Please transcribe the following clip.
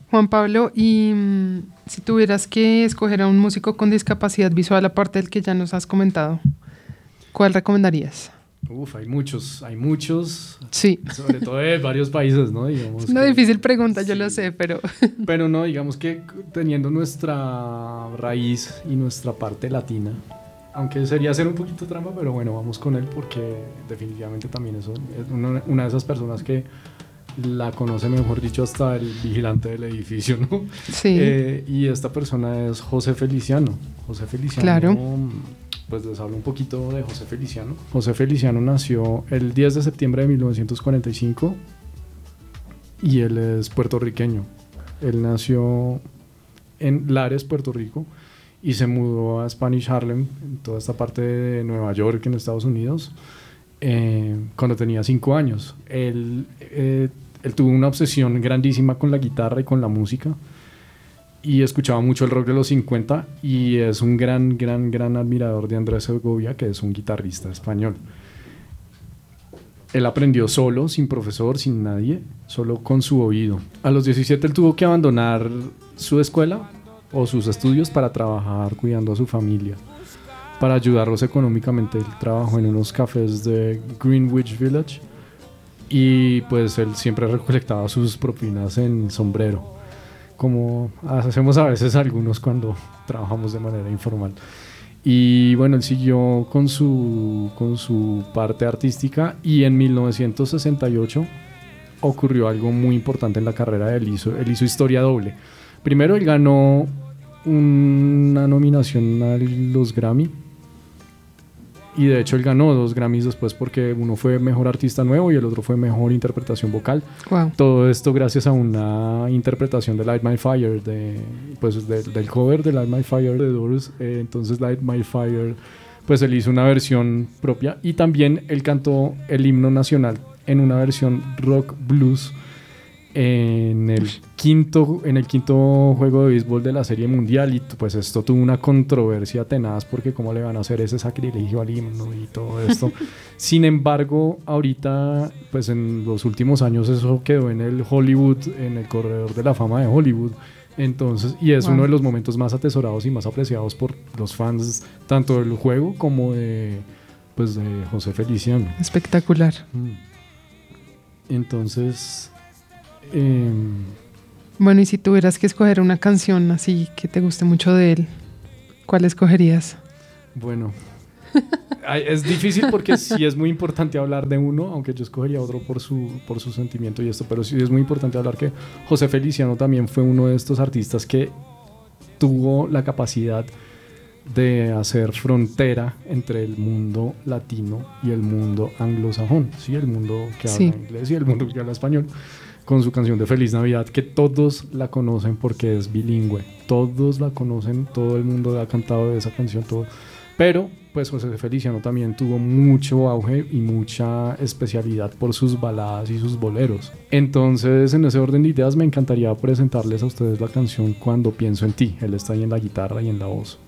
Juan Pablo, y si tuvieras que escoger a un músico con discapacidad visual aparte del que ya nos has comentado, ¿cuál recomendarías? Uf, hay muchos, Sí. sobre todo de varios países, ¿no? Digamos Es una que, difícil pregunta, yo sí, lo sé, pero... pero no, digamos que teniendo nuestra raíz y nuestra parte latina, aunque sería hacer un poquito trampa, pero bueno, vamos con él porque definitivamente también es una de esas personas que la conoce, mejor dicho, hasta el vigilante del edificio, ¿no? Sí. Y esta persona es José Feliciano. José Feliciano, Claro. pues les hablo un poquito de José Feliciano. José Feliciano nació el 10 de septiembre de 1945 y él es puertorriqueño. Él nació en Lares, Puerto Rico, y se mudó a Spanish Harlem, en toda esta parte de Nueva York, en Estados Unidos, cuando tenía 5 años. Él tuvo una obsesión grandísima con la guitarra y con la música, y escuchaba mucho el rock de los 50, y es un gran admirador de Andrés Segovia, que es un guitarrista español. Él aprendió solo, sin profesor, sin nadie, solo con su oído. A los 17 él tuvo que abandonar su escuela o sus estudios para trabajar cuidando a su familia, para ayudarlos económicamente. Él trabajó en unos cafés de Greenwich Village y pues él siempre recolectaba sus propinas en sombrero, como hacemos a veces algunos cuando trabajamos de manera informal. Y bueno, él siguió con su parte artística, y en 1968 ocurrió algo muy importante en la carrera de él. Él hizo historia doble. Primero, él ganó una nominación a los Grammy, y de hecho él ganó 2 Grammys después, porque uno fue Mejor Artista Nuevo y el otro fue Mejor Interpretación Vocal. Wow. Todo esto gracias a una interpretación de Light My Fire, del cover de Light My Fire de Doors. Entonces Light My Fire, pues él hizo una versión propia, y también él cantó el himno nacional en una versión rock blues en el quinto juego de béisbol de la Serie Mundial, y pues esto tuvo una controversia tenaz, porque cómo le van a hacer ese sacrilegio al himno y todo esto. Sin embargo, ahorita, pues en los últimos años eso quedó en el Hollywood, en el corredor de la fama de Hollywood. Entonces, y es uno de los momentos más atesorados y más apreciados por los fans, tanto del juego como de José Feliciano. Espectacular. Entonces, bueno, y si tuvieras que escoger una canción así que te guste mucho de él, ¿cuál escogerías? Bueno, es difícil porque sí es muy importante hablar de uno, aunque yo escogería otro por su sentimiento y esto, pero sí es muy importante hablar que José Feliciano también fue uno de estos artistas que tuvo la capacidad de hacer frontera entre el mundo latino y el mundo anglosajón, ¿sí? El mundo que habla inglés y el mundo que habla español, con su canción de Feliz Navidad, que todos la conocen porque es bilingüe. Todos la conocen, todo el mundo ha cantado de esa canción, todo. Pero, pues José Feliciano también tuvo mucho auge y mucha especialidad por sus baladas y sus boleros. Entonces, en ese orden de ideas, me encantaría presentarles a ustedes la canción Cuando Pienso en Ti. Él está ahí en la guitarra y en la voz.